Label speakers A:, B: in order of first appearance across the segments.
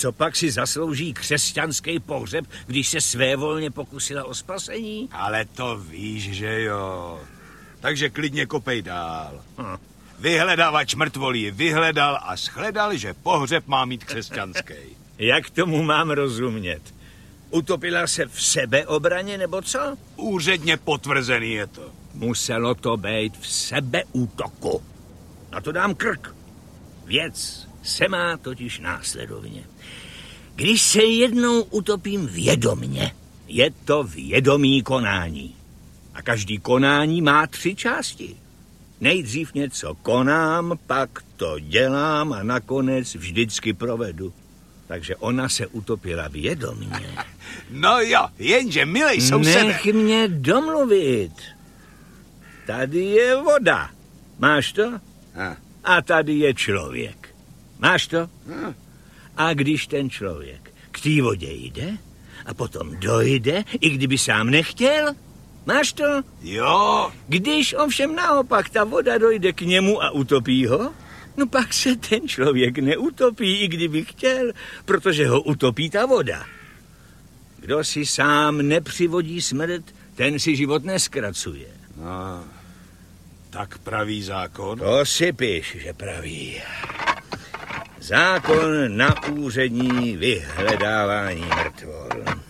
A: co pak si zaslouží křesťanský pohřeb, když se svévolně pokusila o spasení?
B: Ale to víš, že jo. Takže klidně kopej dál. Vyhledávač mrtvolí vyhledal a shledal, že pohřeb má mít křesťanský.
A: Jak tomu mám rozumět? Utopila se v sebeobraně, nebo co?
B: Úředně potvrzený je to.
A: Muselo to být v sebeútoku. Na to dám krk. Věc se má totiž následovně. Když se jednou utopím vědomně, je to vědomý konání. A každý konání má 3 části. Nejdřív něco konám, pak to dělám a nakonec vždycky provedu. Takže ona se utopila vědomně.
B: No jo, jenže milej sousede.
A: Nech mě domluvit. Tady je voda. Máš to? A tady je člověk. Máš to? A když ten člověk k té vodě jde a potom dojde, i kdyby sám nechtěl, máš to?
B: Jo.
A: Když ovšem naopak ta voda dojde k němu a utopí ho, no pak se ten člověk neutopí, i kdyby chtěl, protože ho utopí ta voda. Kdo si sám nepřivodí smrt, ten si život neskracuje.
B: No, tak pravý zákon?
A: To si píš, že pravý. Zákon na úřední vyhledávání mrtvol.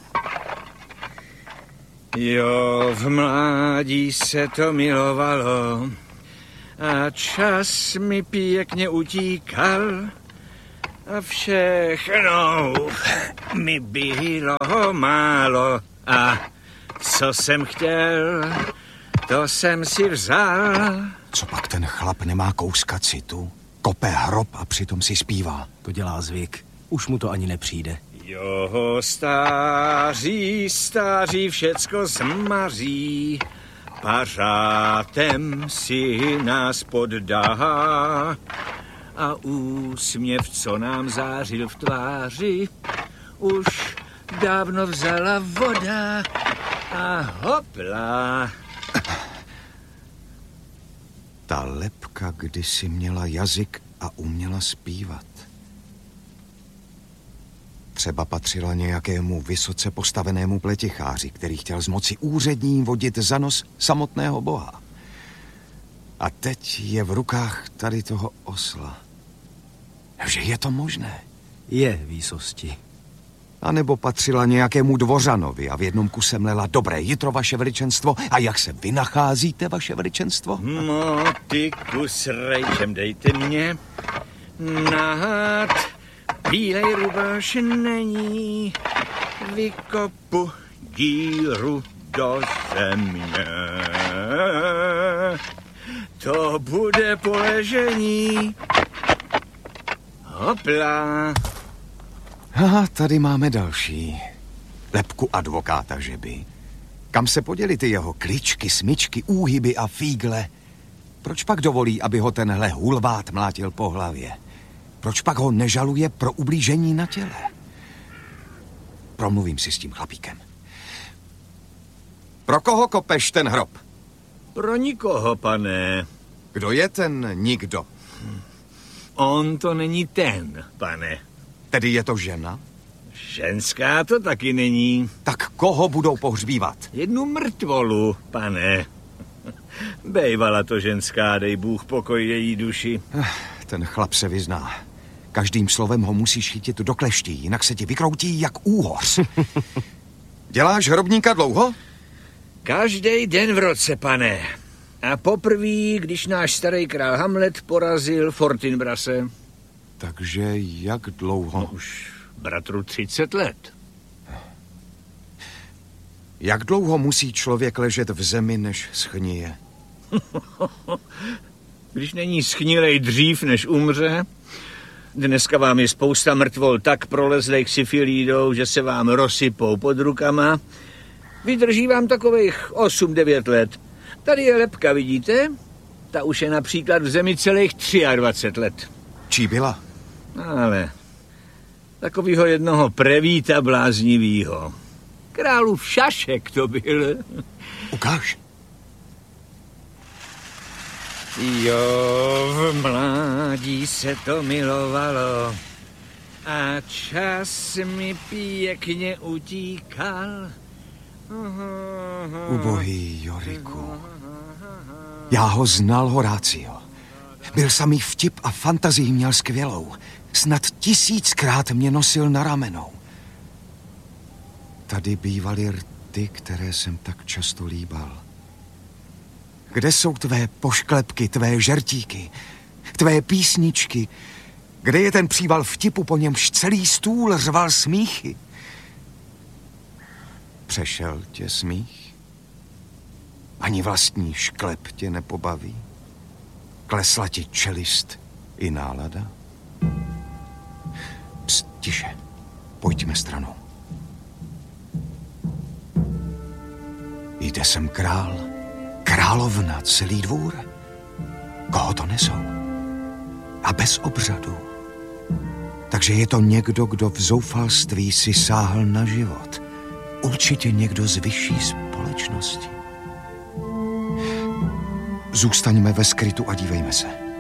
A: Jo, v mládí se to milovalo a čas mi pěkně utíkal a všechno mi bylo málo a co jsem chtěl, to jsem si vzal.
C: Co pak ten chlap nemá kouska citu? Kope hrob a přitom si zpívá.
D: To dělá zvyk. Už mu to ani nepřijde.
A: Jo, stáří všecko zmaří, pařátem si nás poddá a úsměv, co nám zářil v tváři, už dávno vzala voda a hopla.
C: Ta lebka kdysi měla jazyk a uměla zpívat. Třeba patřila nějakému vysoce postavenému pleticháři, který chtěl z moci úřední vodit za nos samotného boha. A teď je v rukách tady toho osla. Že je to možné?
D: Je výsosti.
C: A nebo patřila nějakému dvořanovi a v jednom kuse mlela: dobré jitro, vaše veličenstvo, a jak se vy nacházíte, vaše veličenstvo?
A: Motyku s rejčem dejte mě, nahát bílej rubáš není, vykopu díru do země. To bude poležení. Hopla.
C: Aha, tady máme další. Lebku advokáta Žeby. Kam se poděly ty jeho kličky, smyčky, úhyby a fígle? Proč pak dovolí, aby ho tenhle hulvát mlátil po hlavě? Proč pak ho nežaluje pro ublížení na těle? Promluvím si s tím chlapíkem. Pro koho kopeš ten hrob?
A: Pro nikoho, pane.
C: Kdo je ten nikdo?
A: On to není ten, pane.
C: Tedy je to žena?
A: Ženská to taky není.
C: Tak koho budou pohřbívat?
A: Jednu mrtvolu, pane. Bejvala to ženská, dej Bůh pokoj její duši.
C: Ten chlap se vyzná. Každým slovem ho musíš chytit do kleští, jinak se ti vykroutí jak úhoř. Děláš hrobníka dlouho?
A: Každý den v roce, pane. A poprvé, když náš starý král Hamlet porazil Fortinbrase.
C: Takže jak dlouho?
A: No, už bratru 30 let.
C: Jak dlouho musí člověk ležet v zemi, než schnije?
A: Když není schnilej dřív, než umře. Dneska vám je spousta mrtvol tak prolezlejch syfilídou, že se vám rozsypou pod rukama. Vydrží vám takových 8-9 let. Tady je lebka, vidíte? Ta už je například v zemi celých 23 let.
C: Čí byla?
A: Ale takovýho jednoho prevíta bláznivýho. Králův šašek to byl.
C: Ukáž.
A: Jo, v mládí se to milovalo A čas mi pěkně utíkal.
C: Ubohý Joriku. Já ho znal, Horácio. Byl samý vtip a fantazii měl skvělou. Snad 1000krát mě nosil na ramenou. Tady bývaly rty, které jsem tak často líbal. Kde jsou tvé pošklepky, tvé žertíky, tvé písničky? Kde je ten příval vtipu, po němž celý stůl řval smíchy? Přešel tě smích? Ani vlastní šklep tě nepobaví? Klesla ti čelist i nálada? Pst, tiše, pojďme stranou. Jde sem král, královna, celý dvůr. Koho to nesou? A bez obřadu. Takže je to někdo, kdo v zoufalství si sáhl na život. Určitě někdo z vyšší společnosti. Zůstaňme ve skrytu a dívejme se.